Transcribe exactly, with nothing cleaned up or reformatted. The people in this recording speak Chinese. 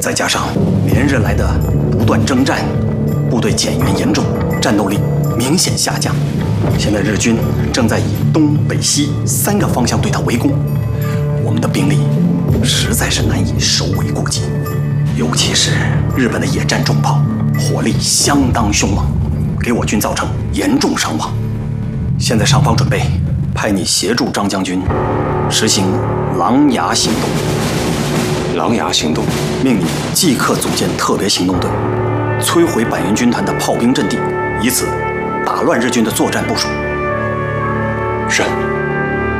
再加上连日来的不断征战，部队减员严重，战斗力明显下降。现在日军正在以东北西三个方向对他围攻，我们的兵力实在是难以首尾顾及，尤其是日本的野战重炮，火力相当凶猛，给我军造成严重伤亡。现在上方准备派你协助张将军实行狼牙行动。 狼牙行动， 命你即刻组建特别行动队，摧毁板垣军团的炮兵阵地，以此打乱日军的作战部署。 是。